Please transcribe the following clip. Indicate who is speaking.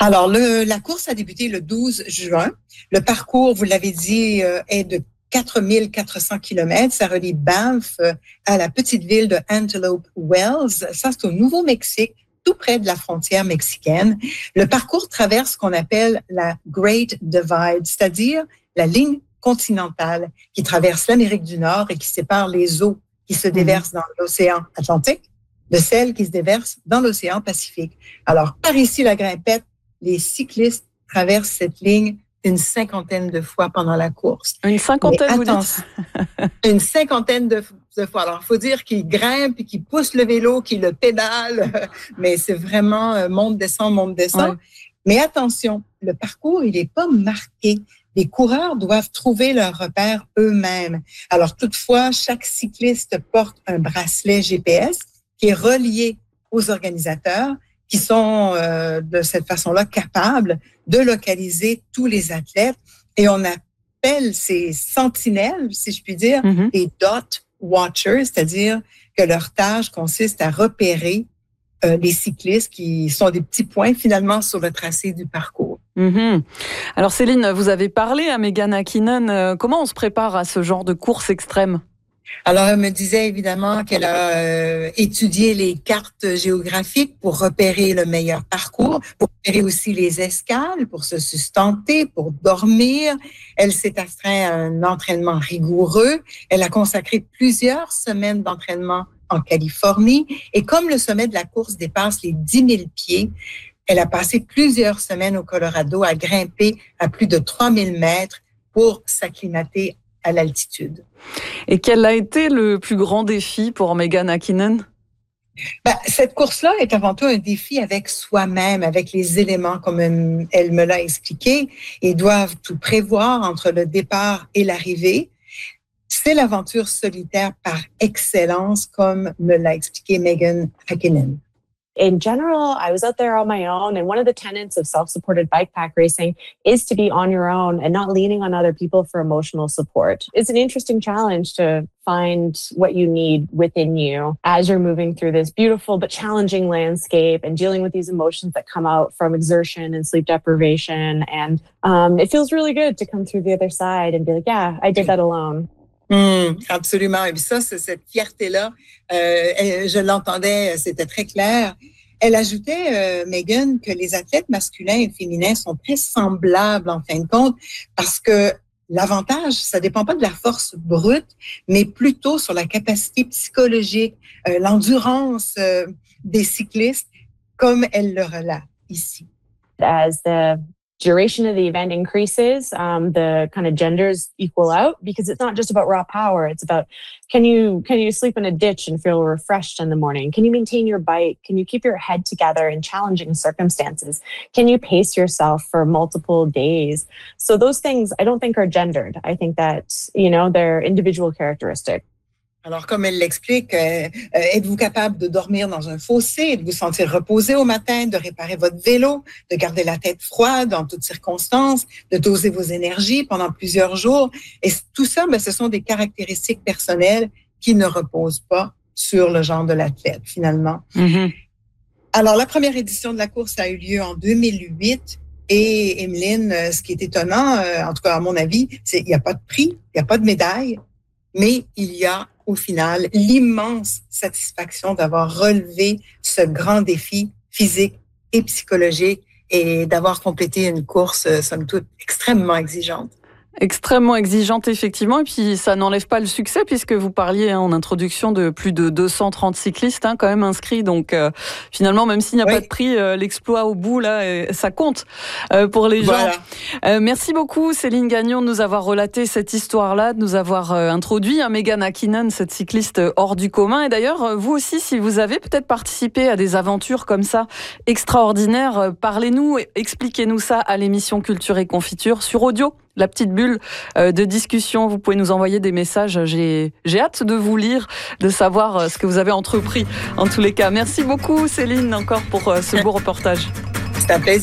Speaker 1: Alors, la course a débuté le 12 juin. Le parcours, vous l'avez dit, est de 4400 kilomètres. Ça relie Banff à la petite ville de Antelope Wells. Ça, c'est au Nouveau-Mexique, tout près de la frontière mexicaine. Le parcours traverse ce qu'on appelle la Great Divide, c'est-à-dire la ligne continentale qui traverse l'Amérique du Nord et qui sépare les eaux qui se déversent dans l'océan Atlantique de celles qui se déversent dans l'océan Pacifique. Alors, par ici, la Grimpette, les cyclistes traversent cette ligne une cinquantaine de fois pendant la course.
Speaker 2: Une cinquantaine, vous dites?
Speaker 1: Une cinquantaine de fois. Alors, il faut dire qu'ils grimpent, qu'ils poussent le vélo, qu'ils le pédalent, mais c'est vraiment monte-descend. Ouais. Mais attention, le parcours, il n'est pas marqué. Les coureurs doivent trouver leur repère eux-mêmes. Alors, toutefois, chaque cycliste porte un bracelet GPS qui est relié aux organisateurs qui sont de cette façon-là capables de localiser tous les athlètes. Et on appelle ces sentinelles, si je puis dire, des dot watchers, c'est-à-dire que leur tâche consiste à repérer les cyclistes qui sont des petits points finalement sur le tracé du parcours.
Speaker 2: Alors Céline, vous avez parlé à Megan Hakkinen. Comment on se prépare à ce genre de course extrême?
Speaker 1: Alors, elle me disait évidemment qu'elle a étudié les cartes géographiques pour repérer le meilleur parcours, pour repérer aussi les escales, pour se sustenter, pour dormir. Elle s'est astreinte à un entraînement rigoureux. Elle a consacré plusieurs semaines d'entraînement en Californie. Et comme le sommet de la course dépasse les 10 000 pieds, elle a passé plusieurs semaines au Colorado à grimper à plus de 3000 mètres pour s'acclimater à l'altitude.
Speaker 2: Et quel a été le plus grand défi pour Megan Hakkinen?
Speaker 1: Cette course-là est avant tout un défi avec soi-même, avec les éléments, comme elle me l'a expliqué, et doivent tout prévoir entre le départ et l'arrivée. C'est l'aventure solitaire par excellence, comme me l'a expliqué Megan Hakkinen.
Speaker 3: In general, I was out there on my own, and one of the tenets of self-supported bike pack racing is to be on your own and not leaning on other people for emotional support. It's an interesting challenge to find what you need within you as you're moving through this beautiful but challenging landscape and dealing with these emotions that come out from exertion and sleep deprivation. And it feels really good to come through the other side and be like, yeah, I did that alone.
Speaker 1: Absolument. Et puis ça, c'est cette fierté-là, je l'entendais, c'était très clair. Elle ajoutait, Megan, que les athlètes masculins et féminins sont très semblables en fin de compte parce que l'avantage, ça dépend pas de la force brute, mais plutôt sur la capacité psychologique, l'endurance des cyclistes, comme elle le relate ici.
Speaker 3: As the duration of the event increases, the kind of genders equal out because it's not just about raw power. It's about can you sleep in a ditch and feel refreshed in the morning? Can you maintain your bike? Can you keep your head together in challenging circumstances? Can you pace yourself for multiple days? So those things I don't think are gendered. I think that, they're individual characteristics.
Speaker 1: Alors, comme elle l'explique, êtes-vous capable de dormir dans un fossé, de vous sentir reposé au matin, de réparer votre vélo, de garder la tête froide en toutes circonstances, de doser vos énergies pendant plusieurs jours? Et tout ça, ce sont des caractéristiques personnelles qui ne reposent pas sur le genre de l'athlète, finalement. Alors, la première édition de la course a eu lieu en 2008. Et Emeline, ce qui est étonnant, en tout cas à mon avis, c'est qu'il n'y a pas de prix, il n'y a pas de médaille, mais il y a au final l'immense satisfaction d'avoir relevé ce grand défi physique et psychologique et d'avoir complété une course, somme toute, extrêmement exigeante.
Speaker 2: Extrêmement exigeante, effectivement. Et puis, ça n'enlève pas le succès puisque vous parliez en introduction de plus de 230 cyclistes quand même inscrits. Donc, finalement, même s'il n'y a pas de prix, l'exploit au bout, là, ça compte pour les gens. Merci beaucoup, Céline Gagnon, de nous avoir relaté cette histoire-là, de nous avoir introduit Megan Hakkinen, cette cycliste hors du commun. Et d'ailleurs, vous aussi, si vous avez peut-être participé à des aventures comme ça, extraordinaires, parlez-nous, expliquez-nous ça à l'émission Culture et Confiture sur Audio. La petite bulle de discussion, vous pouvez nous envoyer des messages. J'ai hâte de vous lire, de savoir ce que vous avez entrepris en tous les cas. Merci beaucoup Céline encore pour ce beau reportage.
Speaker 1: C'est un plaisir.